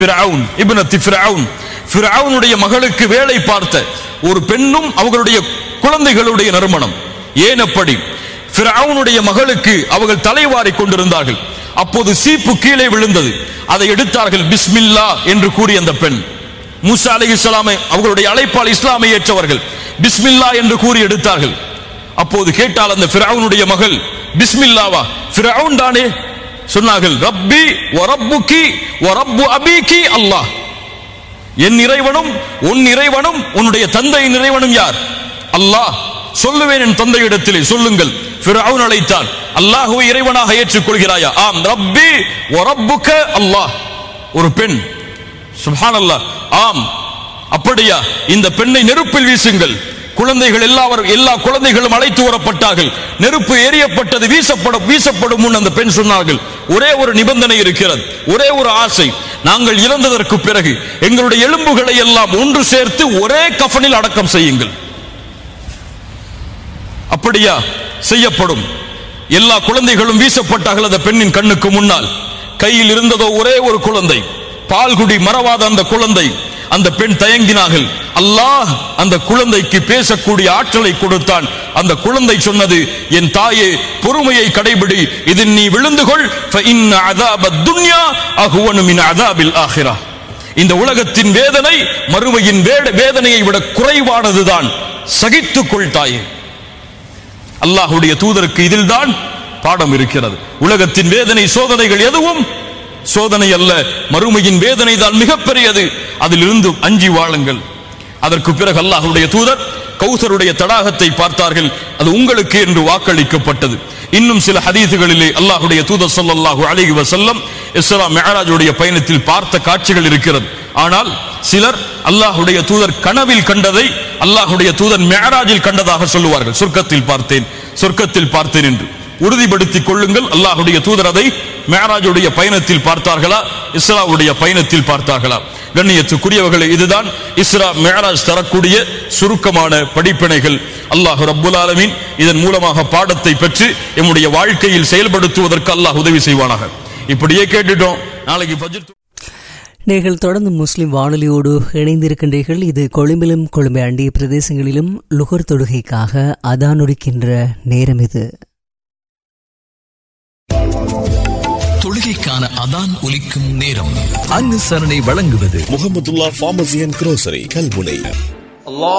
ஃபிரௌன் இப்னத் ஃபிரௌன், ஃபிரௌனுடைய மகளுக்கு வேலை பார்த்த ஒரு பெண்ணும் அவர்களுடைய குழந்தைகளுடைய நறுமணம். ஏன் அப்படி? ஃபிரௌனுடைய மகளுக்கு அவர்கள் தலைவாரி கொண்டிருந்தார்கள். அப்போது சீப்பு கீழே விழுந்தது. அதை எடுத்தார்கள். பிஸ்மில்லா என்று கூறி அந்த பெண், மூசா அலைஹிஸ்ஸலாம் அவர்களுடைய அழைப்பால் இஸ்லாமை ஏற்றவர்கள், பிஸ்மில்லா என்று கூறி எடுத்தார்கள். அப்போது கேட்டால் அந்த ஃபிரௌனுடைய மகள், பிஸ்மில்லாவா? ஃபிரௌன் தானே. சொன்னார்கள், ரப்பி வ ரப்புகி வ ரப்பு அபீகி அல்லாஹ். என் இறைவனும் உன் இறைவனும் உன்னுடைய தந்தையின் இறைவனும் யார்? அல்லாஹ். சொல்லுவேன் என் தந்தையிடத்திலே, சொல்லுங்கள். ஃபிரௌன் அழைத்தான், அல்லாஹ்வை இறைவனாக ஏற்றுக்கொள்கிறாயா? ஆம். ரப்பி வ ரப்புக அல்லாஹ். ஒரு பெண், சுப்ஹானல்லாஹ். ஆம். அப்படியா? இந்த பெண்ணை நெருப்பில் வீசுங்கள். குழந்தைகள் எல்லா குழந்தைகளும் அழைத்து வரப்பட்டார்கள். நெருப்பு எரியப்பட்டது. வீசப்படும் முன் அந்த பெண் சொன்னார்கள், ஒரே ஒரு நிபந்தனை இருக்கிறது, ஒரே ஒரு ஆசை. நாங்கள் இறந்ததற்கு பிறகு எங்களுடைய எலும்புகளை எல்லாம் ஒன்று சேர்த்து ஒரே கஃனில் அடக்கம் செய்யுங்கள். அப்படியா? செய்யப்படும். எல்லா குழந்தைகளும் வீசப்பட்டார்கள் அந்த பெண்ணின் கண்ணுக்கு முன்னால். கையில் இருந்ததோ ஒரே ஒரு குழந்தை, பால்குடி மறவாத அந்த குழந்தை. அந்த பெண் தயங்கினார்கள். அல்லாஹ் அந்த குழந்தைக்கு பேசக்கூடிய ஆற்றலை கொடுத்தான். அந்த குழந்தை சொன்னது, என் தாயே, பொறுமையை கடைபிடி, இதில் நீ விழுந்து கொள். ஃபஇன்ன அஸாபத் துன்யா அஹ்வனு மின் அஸாபில் ஆখিরাহ. இந்த உலகத்தின் வேதனை மறுமையின் வேதனையை விட குறைவானதுதான். சகித்துக்கொள் தாயே. அல்லாஹ்வுடைய தூதருக்கு இதில்தான் பாடம் இருக்கிறது. உலகத்தின் வேதனை, சோதனைகள் எதுவும் சோதனை அல்ல. மறுமையின் வேதனை தான் மிகப்பெரியது. அதிலிருந்து அஞ்சி வாழுங்கள். அதற்கு பிறகு அல்லாஹ்வுடைய தூதர் கௌசருடைய தடாகத்தை பார்த்தார்கள். அது உங்களுக்கு என்று வாக்களிக்கப்பட்டது. இன்னும் சில ஹதீசுகளிலே அல்லாஹ்வுடைய தூதர் ஸல்லல்லாஹு அலைஹி வஸல்லம் இஸ்ரா மிஅராஜுடைய பயணத்தில் பார்த்த காட்சிகள் இருக்கிறது. ஆனால் சிலர் அல்லாஹ்வுடைய தூதர் கனவில் கண்டதை அல்லாஹ்வுடைய தூதர் மிஅராஜில் கண்டதாக சொல்லுவார்கள். சொர்க்கத்தில் பார்த்தேன் என்று உறுதிப்படுத்திக் கொள்ளுங்கள். அல்லாஹ்வுடைய தூதர் அதை மிஅராஜுடைய பயணத்தில் பார்த்தார்களா, இஸ்ராவுடைய பயணத்தில் பார்த்தார்களா? கண்ணியத்துக்குரியவர்களே, இதுதான் இஸ்ரா மிஅராஜ் தரக்கூடிய சுருக்கமான படிப்பினைகள். அல்லாஹ் ரப்புல் ஆலமீன் இதன் மூலமாக பாடத்தை பெற்று நம்முடைய வாழ்க்கையில் செயல்படுத்துவதற்கு அல்லாஹ் உதவி செய்வானாக. இப்படியே கேட்டுட்டோம். நாளைக்கு ஃபஜ்ர் நீங்கள் தொடர்ந்து முஸ்லிம் வானொலியோடு இணைந்திருக்கின்றீர்கள். இது கொழும்பிலும் கொழும்பை அண்டிய பிரதேசங்களிலும் லுகர் தொழுகைக்காக அதானொடுக்கின்ற நேரம். இது தொழுகைக்கான அதான் ஒலிக்கும் நேரம். அனுசரணை வழங்குவது முஹம்மதுல்லாஹ் ஃபார்மசி அண்ட் குரோசரி, கல்முனை.